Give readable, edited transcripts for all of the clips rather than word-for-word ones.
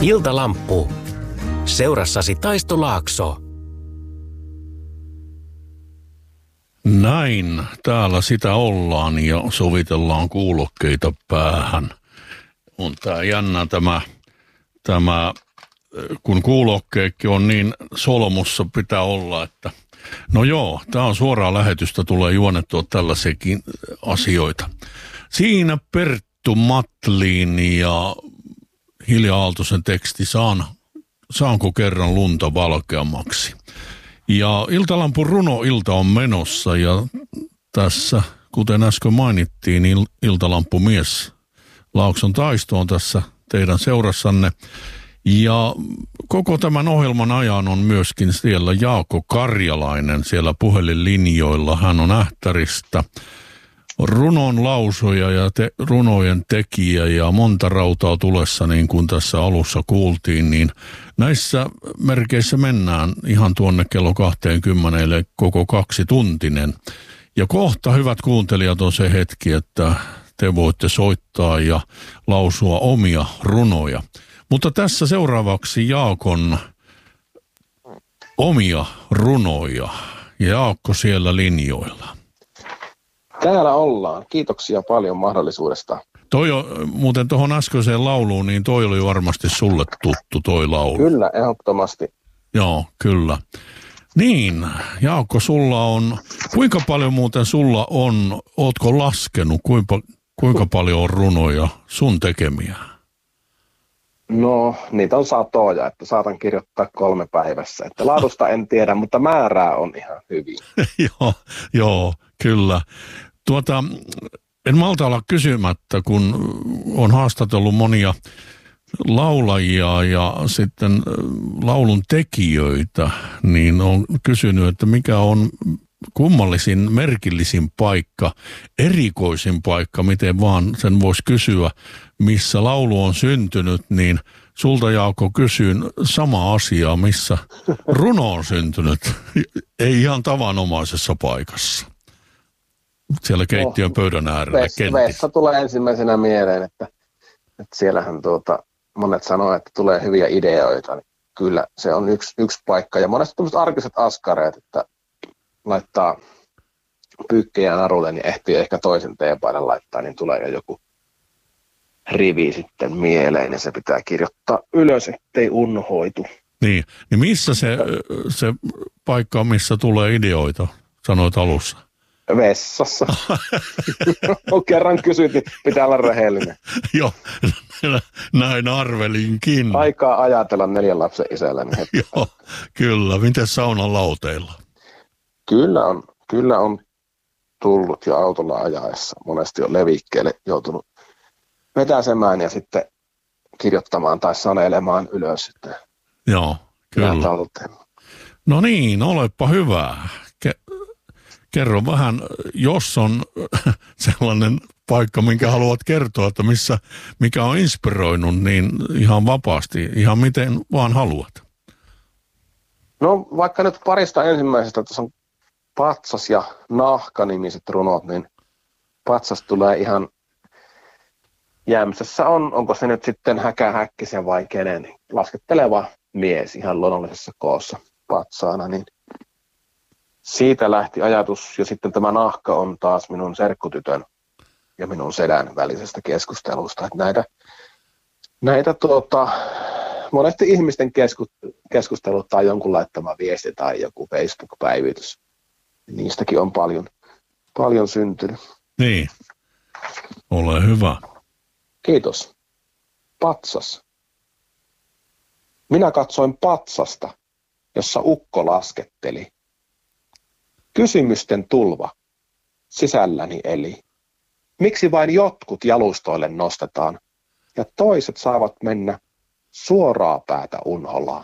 Iltalamppu. Seurassasi Taisto Laakso. Näin, täällä sitä ollaan ja sovitellaan kuulokkeita päähän. On tää jännä tämä kun kuulokkeekki on niin solmussa pitää olla, että no joo, tää on suoraa lähetystä, tulee juonettua tällaisiakin asioita. Siinä Perttu Matlin ja Hilja Aaltosen teksti Saanko kerran lunta valkeammaksi. Ja Iltalampun runoilta on menossa ja tässä, kuten äsken mainittiin, Iltalampumies Laakson Taisto on tässä teidän seurassanne. Ja koko tämän ohjelman ajan on myöskin siellä Jaakko Karjalainen siellä puhelinlinjoilla. Hän on Ähtäristä runon lausuja ja runojen tekijä ja monta rautaa tulessa, niin kuin tässä alussa kuultiin, niin näissä merkeissä mennään ihan tuonne kello 20 koko 2-tuntinen. Ja kohta, hyvät kuuntelijat, on se hetki, että te voitte soittaa ja lausua omia runoja. Mutta tässä seuraavaksi Jaakon omia runoja. Jaakko siellä linjoilla. Täällä ollaan. Kiitoksia paljon mahdollisuudesta. Toi on, muuten tuohon äskeiseen lauluun, niin toi oli varmasti sulle tuttu toi laulu. Kyllä, ehdottomasti. Joo, kyllä. Niin, Jaakko, kuinka paljon muuten sulla on, ootko laskenut, kuinka paljon on runoja sun tekemiä? No, niitä on satoja, että saatan kirjoittaa 3 päivässä. Että laadusta en tiedä, mutta määrää on ihan hyvin. Joo, kyllä. En malta olla kysymättä, kun on haastatellut monia laulajia ja sitten laulun tekijöitä, niin on kysynyt, että mikä on kummallisin, merkillisin paikka, erikoisin paikka, miten vaan sen voisi kysyä, missä laulu on syntynyt, niin sulta, Jaakko, kysyn sama asiaa, missä runo on syntynyt, ei ihan tavanomaisessa paikassa. Siellä keittiön pöydän äärellä Vessa tulee ensimmäisenä mieleen, että siellähän monet sanoo, että tulee hyviä ideoita. Niin kyllä se on yksi paikka. Ja monesti tämmöiset arkiset askareet, että laittaa pyykkejä narulle, niin ehtii ehkä toisen teepaidan laittaa, niin tulee jo joku rivi sitten mieleen ja se pitää kirjoittaa ylös, ettei unhoitu. Niin missä se paikka on, missä tulee ideoita, sanoit alussa? Vessassa. Kerran kysyt, niin pitää olla rehellinen. Joo, näin arvelinkin. Aikaa ajatella 4 lapsen isällä. Niin joo, kyllä. Miten saunan lauteilla? Kyllä on tullut jo autolla ajaessa. Monesti on levikkeelle joutunut vetäsemään ja sitten kirjoittamaan tai sanelemaan ylös. Sitten. Joo, kyllä. No niin, olepa hyvä. Kerro vähän, jos on sellainen paikka, minkä haluat kertoa, että mikä on inspiroinut, niin ihan vapaasti, ihan miten vaan haluat. No vaikka nyt parista ensimmäisestä, tässä on Patsas ja Nahka-nimiset runot, niin Patsas tulee ihan Jämsässä onko se nyt sitten Häkähäkkisen vai kenen, niin lasketteleva mies ihan luonnollisessa koossa patsaana, niin siitä lähti ajatus, ja sitten tämä Nahka on taas minun serkkutytön ja minun sedän välisestä keskustelusta. Että näitä monesti ihmisten keskustelut tai jonkun laittama viesti tai joku Facebook-päivitys, niistäkin on paljon syntynyt. Niin, ole hyvä. Kiitos. Patsas. Minä katsoin patsasta, jossa ukko lasketteli. Kysymysten tulva sisälläni eli. Miksi vain jotkut jalustoille nostetaan ja toiset saavat mennä suoraa päätä unholaan?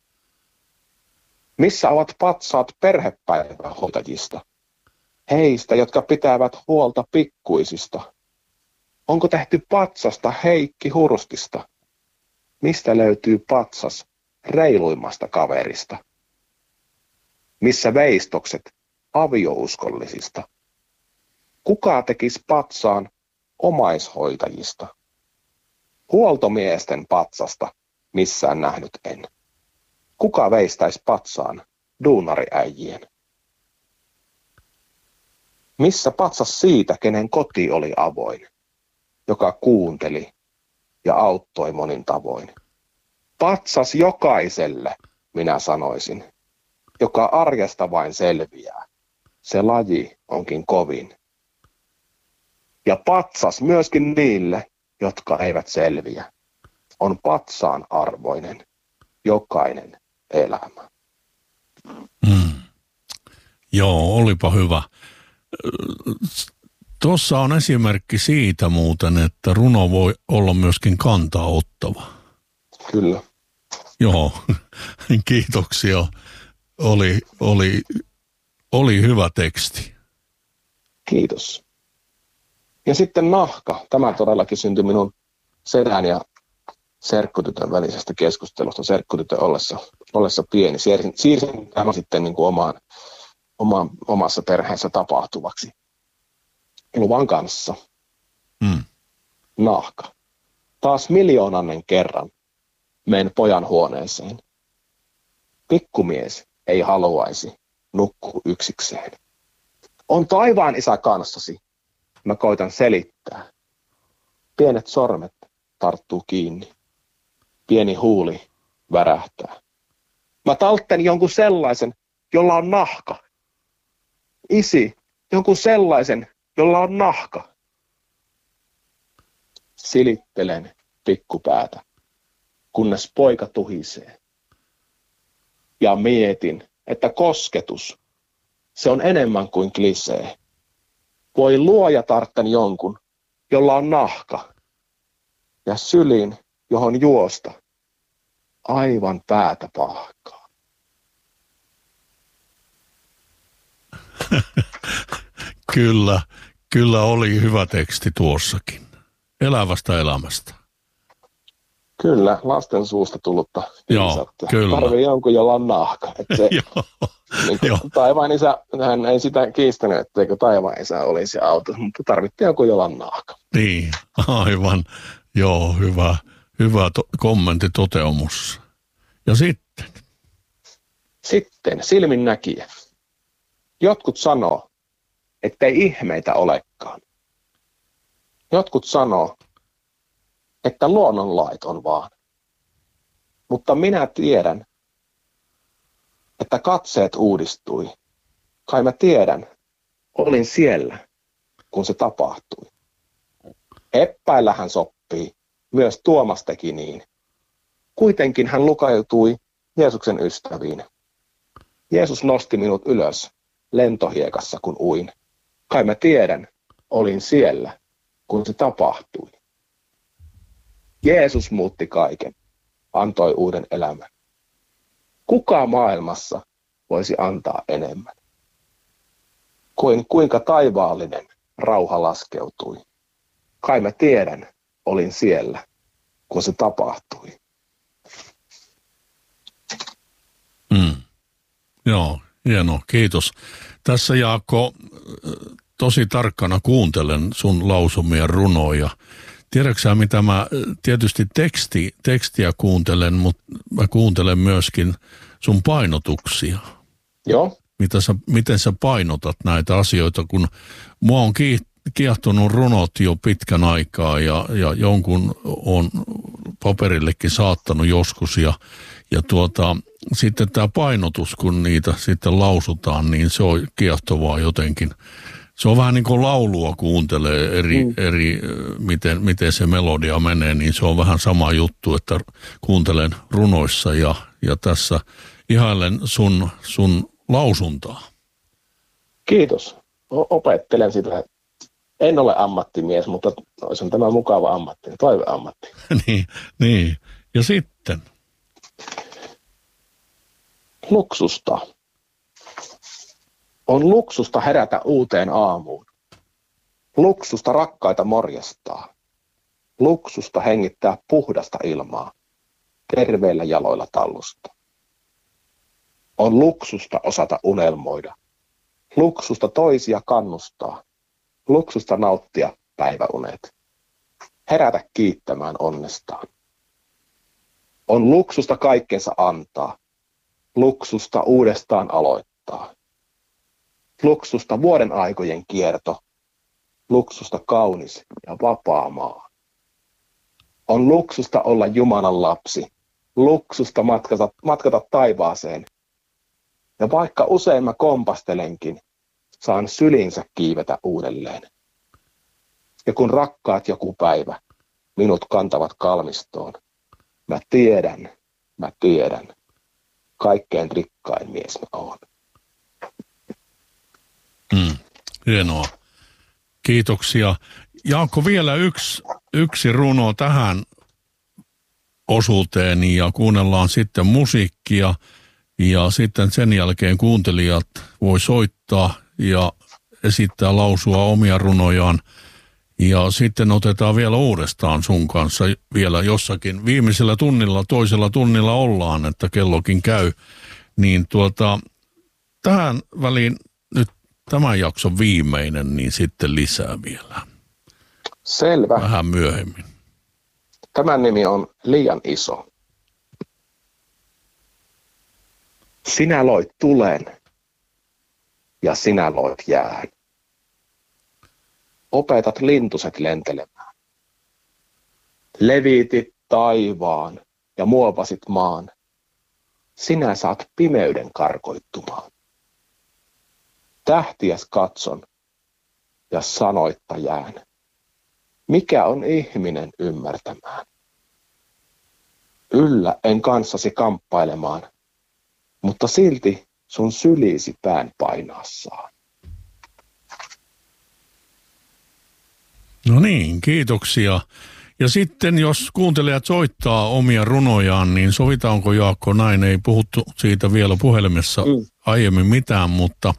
Missä ovat patsaat perhepäivähoitajista? Heistä, jotka pitävät huolta pikkuisista. Onko tehty patsasta Heikki Hurstista? Mistä löytyy patsas reiluimmasta kaverista? Missä veistokset aviouskollisista? Kuka tekisi patsaan omaishoitajista? Huoltomiesten patsasta missään nähnyt en. Kuka veistäisi patsaan duunariäijien? Missä patsas siitä, kenen koti oli avoin, joka kuunteli ja auttoi monin tavoin? Patsas jokaiselle, minä sanoisin, joka arjesta vain selviää. Se laji onkin kovin. Ja patsas myöskin niille, jotka eivät selviä. On patsaan arvoinen jokainen elämä. Joo, olipa hyvä. Tuossa on esimerkki siitä muuten, että runo voi olla myöskin kantaa ottava. Kyllä. Joo, kiitoksia. Oli hyvä teksti. Kiitos. Ja sitten nahka. Tämä todellakin syntyi minun sedän ja serkkutytön välisestä keskustelusta serkkutytön ollessa pieni. Siirsin tämän sitten niin kuin omassa perheessä tapahtuvaksi. Luvan kanssa. Nahka. Taas miljoonannen kerran menen pojan huoneeseen. Pikkumies ei haluaisi nukkua yksikseen. On taivaan isä kanssasi. Mä koitan selittää. Pienet sormet tarttuu kiinni. Pieni huuli värähtää. Mä taltten jonkun sellaisen, jolla on nahka. Isi, jonkun sellaisen, jolla on nahka. Silittelen pikkupäätä, kunnes poika tuhisee. Ja mietin, että kosketus, se on enemmän kuin klisee. Voi luoja tartten jonkun, jolla on nahka. Ja syliin, johon juosta, aivan päätä pahkaa. Kyllä oli hyvä teksti tuossakin. Elävästä elämästä. Kyllä, lasten suusta tullutta viisautta. Kyllä. Tarvii jonkun, jolla on nahka. Taivaan isä, hän ei sitä kiistänyt, etteikö taivaan isä olisi auto, mutta tarvittiin jonkun, jolla on nahka. Niin, aivan. Joo, hyvä kommentti toteumus. Ja sitten? Sitten silminnäkijä. Jotkut sanoo, ettei ihmeitä olekaan. Jotkut sanoo, että luonnonlait on vaan. Mutta minä tiedän, että katseet uudistui. Kai mä tiedän, olin siellä, kun se tapahtui. Epäillä hän soppii, myös Tuomas teki niin. Kuitenkin hän lukautui Jeesuksen ystäviin. Jeesus nosti minut ylös lentohiekassa, kun uin. Kai mä tiedän, olin siellä, kun se tapahtui. Jeesus muutti kaiken, antoi uuden elämän. Kuka maailmassa voisi antaa enemmän? Kuinka taivaallinen rauha laskeutui. Kai mä tiedän, olin siellä, kun se tapahtui. Joo, hienoa, kiitos. Tässä Jaakko, tosi tarkkana kuuntelen sun lausumia runoja. Tiedätkö sä, mitä mä tietysti tekstiä kuuntelen, mutta mä kuuntelen myöskin sun painotuksia. Joo. Miten sä painotat näitä asioita, kun mua on kiehtonut runot jo pitkän aikaa ja jonkun on paperillekin saattanut joskus ja sitten tämä painotus, kun niitä sitten lausutaan, niin se on kiehtovaa jotenkin. Se on vähän niin kuin laulua kuuntelee eri miten se melodia menee, niin se on vähän sama juttu, että kuuntelen runoissa ja tässä ihailen sun lausuntaa. Kiitos. Opettelen sitä. En ole ammattimies, mutta se on tämä mukava ammatti, toiveammatti. niin. Ja sitten? Luksusta. On luksusta herätä uuteen aamuun. Luksusta rakkaita morjestaa. Luksusta hengittää puhdasta ilmaa. Terveillä jaloilla tallusta. On luksusta osata unelmoida. Luksusta toisia kannustaa. Luksusta nauttia päiväunet. Herätä kiittämään onnestaan. On luksusta kaikkensa antaa, luksusta uudestaan aloittaa. Luksusta vuoden aikojen kierto, luksusta kaunis ja vapaa maa. On luksusta olla Jumalan lapsi, luksusta matkata taivaaseen. Ja vaikka usein mä kompastelenkin, saan sylinsä kiivetä uudelleen. Ja kun rakkaat joku päivä minut kantavat kalmistoon, mä tiedän, kaikkein rikkain mies mä oon. Hienoa. Kiitoksia. Jaakko, vielä yksi runo tähän osuuteen ja kuunnellaan sitten musiikkia ja sitten sen jälkeen kuuntelijat voi soittaa ja esittää lausua omia runojaan ja sitten otetaan vielä uudestaan sun kanssa vielä jossakin viimeisellä tunnilla, toisella tunnilla ollaan, että kellokin käy, niin tähän väliin nyt tämän jakson viimeinen, niin sitten lisää vielä. Selvä. Vähän myöhemmin. Tämän nimi on Liian iso. Sinä loit tulen ja sinä loit jään. Opetat lintuset lentelemään. Levitit taivaan ja muovasit maan. Sinä saat pimeyden karkoittumaan. Tähtiäs katson ja sanoitta jään. Mikä on ihminen ymmärtämään? Yllä en kanssasi kamppailemaan, mutta silti sun syliisi pään painassaan. No niin, kiitoksia. Ja sitten jos kuuntelijat soittaa omia runojaan, niin sovitaanko Jaakko näin? Ei puhuttu siitä vielä puhelimessa aiemmin mitään, mutta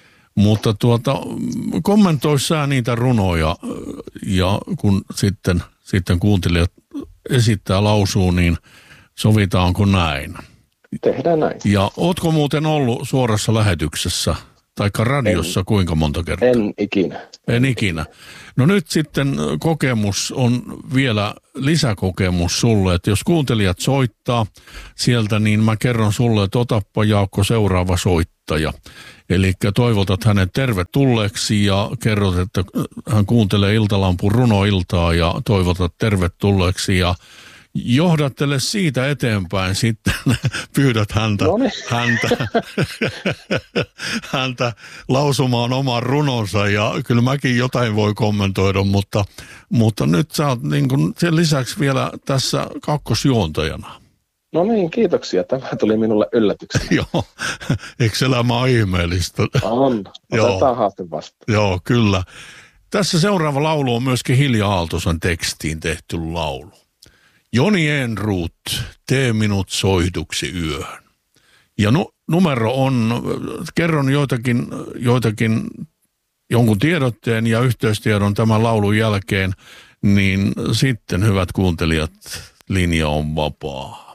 kommentoi sä niitä runoja ja kun sitten kuuntelijat esittää lausuu, niin sovitaanko näin? Tehdään näin. Ja ootko muuten ollut suorassa lähetyksessä taikka radiossa kuinka monta kertaa? En ikinä. No nyt sitten kokemus on vielä lisäkokemus sulle, että jos kuuntelijat soittaa sieltä, niin mä kerron sulle, että otappa Jaakko seuraava soittaja. Eli toivotat hänet tervetulleeksi ja kerrot, että hän kuuntelee Iltalampun runoiltaa ja toivotat tervetulleeksi ja johdattele siitä eteenpäin sitten, pyydät häntä lausumaan oman runonsa ja kyllä mäkin jotain voi kommentoida, mutta nyt sä oot niin kuin sen lisäksi vielä tässä kakkosjuontajana. No niin, kiitoksia. Tämä tuli minulle yllätyksenä. Joo, eikö elämä ole ihmeellistä? On, otetaan haaste vastaan. Joo, kyllä. Tässä seuraava laulu on myöskin Hilja Aaltosen tekstiin tehty laulu. Joni Ehnruut, tee minut soihduksi yöhön. Ja numero on, kerron jonkun tiedotteen ja yhteystiedon tämän laulun jälkeen, niin sitten hyvät kuuntelijat, linja on vapaa.